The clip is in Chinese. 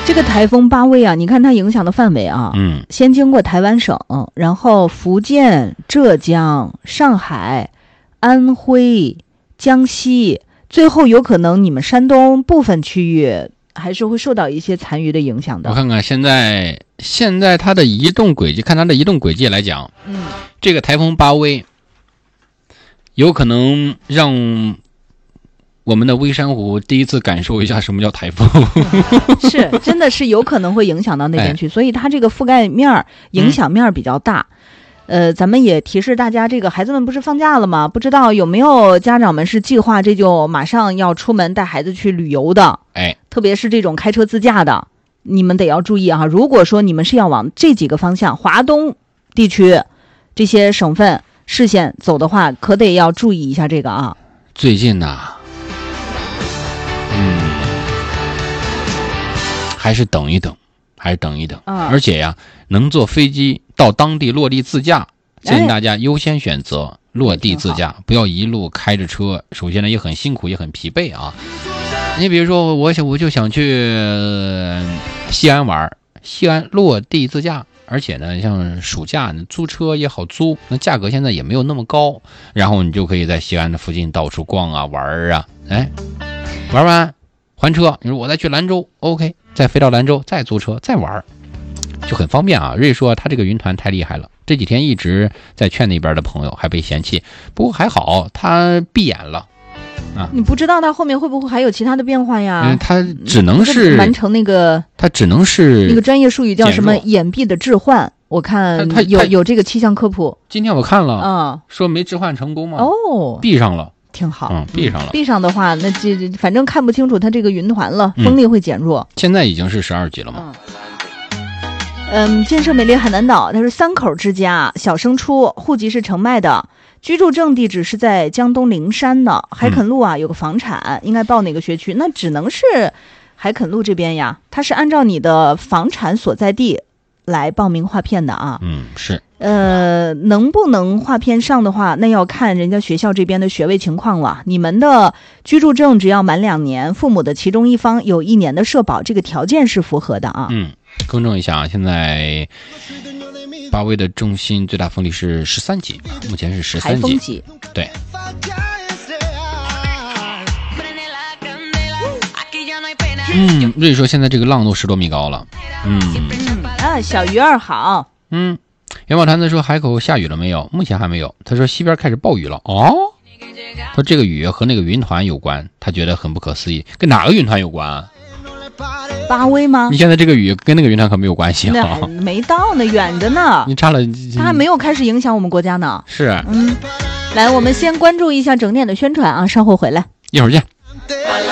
这个台风巴威啊，你看它影响的范围啊，先经过台湾省，然后福建、浙江、上海、安徽、江西，最后有可能你们山东部分区域还是会受到一些残余的影响的。 我看看现在它的移动轨迹，看它的移动轨迹来讲，这个台风巴威有可能让我们的微山湖第一次感受一下什么叫台风。 是，真的是有可能会影响到那边去，所以它这个覆盖面、影响面比较大。咱们也提示大家，这个孩子们不是放假了吗？不知道有没有家长们是计划这就马上要出门带孩子去旅游的？特别是这种开车自驾的，你们得要注意啊！如果说你们是要往这几个方向，华东地区这些省份市县走的话，可得要注意一下这个啊。 最近呢，还是等一等，而且呀，能坐飞机到当地落地自驾，建议大家优先选择落地自驾，不要一路开着车。首先呢，也很辛苦，也很疲惫啊。你比如说，我就想去西安玩，西安落地自驾，而且呢，像暑假租车也好租，那价格现在也没有那么高，然后你就可以在西安的附近到处逛啊玩啊，玩完还车，你说我再去兰州 ，OK， 再飞到兰州，再租车再玩，就很方便啊。瑞说他这个云团太厉害了，这几天一直在劝那边的朋友，还被嫌弃，不过还好他闭眼了。 你不知道他后面会不会还有其他的变化呀？ 他只能是完成那个， 他只能是那个专业术语叫什么眼壁的置换。我看有这个气象科普。 今天我看了，说没置换成功嘛。闭上了， 挺好。 闭上了。 闭上的话，那这反正看不清楚它这个云团了，风力会减弱。 现在已经是12级了嘛。 建设美丽海南岛，它是3口之家，小升初，户籍是澄迈的，居住证地址是在江东灵山呢。海垦路啊有个房产，应该报哪个学区？那只能是海垦路这边呀，它是按照你的房产所在地来报名划片的啊。 是。 能不能划片上的话，那要看人家学校这边的学位情况了。你们的居住证只要满2年，父母的其中一方有1年的社保，这个条件是符合的啊。 更正一下啊，现在巴威的中心最大风力是13级，目前是13级。 台风级。对。 瑞说现在这个浪都10多米高了。 小鱼儿好。 元宝坛子说海口下雨了没有？目前还没有。他说西边开始暴雨了。他说这个雨和那个云团有关，他觉得很不可思议。跟哪个云团有关啊？ 巴威吗？ 你现在这个雨跟那个云团可没有关系啊。 那没到呢，远着呢。 你差了， 它还没有开始影响我们国家呢。 是。 来，我们先关注一下整点的宣传啊，稍后回来。 一会儿见。